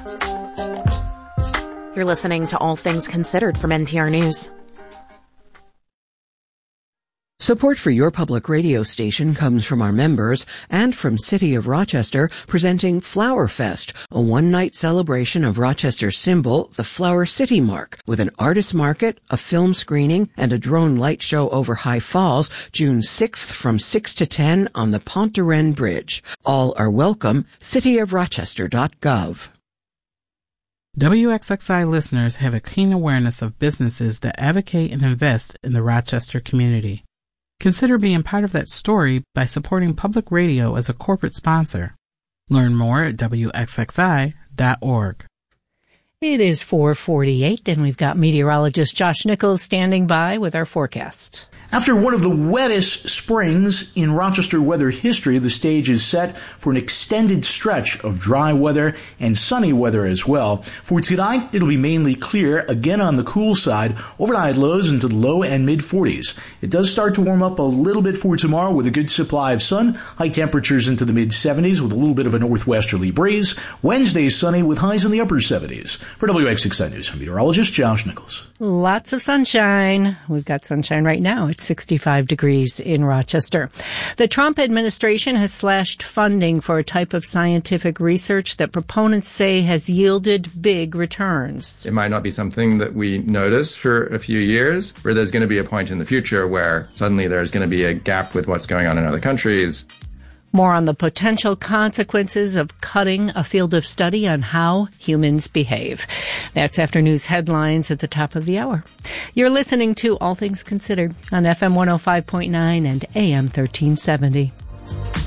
You're listening to All Things Considered from NPR News. Support for your public radio station comes from our members and from City of Rochester, presenting Flower Fest, a one-night celebration of Rochester's symbol, the Flower City Mark, with an artist market, a film screening, and a drone light show over High Falls, June 6th from 6 to 10 on the Pont de Rennes Bridge. All are welcome. cityofrochester.gov. WXXI listeners have a keen awareness of businesses that advocate and invest in the Rochester community. Consider being part of that story by supporting public radio as a corporate sponsor. Learn more at WXXI.org. It is 4:48, and we've got meteorologist Josh Nichols standing by with our forecast. After one of the wettest springs in Rochester weather history, the stage is set for an extended stretch of dry weather and sunny weather as well. For tonight, it'll be mainly clear, again on the cool side, overnight lows into the low and mid-40s. It does start to warm up a little bit for tomorrow with a good supply of sun, high temperatures into the mid-70s with a little bit of a northwesterly breeze. Wednesday sunny with highs in the upper 70s. For WXXI News, I'm meteorologist Josh Nichols. Lots of sunshine. We've got sunshine right now. It's 65 degrees in Rochester. The Trump administration has slashed funding for a type of scientific research that proponents say has yielded big returns. It might not be something that we notice for a few years, but there's going to be a point in the future where suddenly there's going to be a gap with what's going on in other countries. More on the potential consequences of cutting a field of study on how humans behave. That's after news headlines at the top of the hour. You're listening to All Things Considered on FM 105.9 and AM 1370.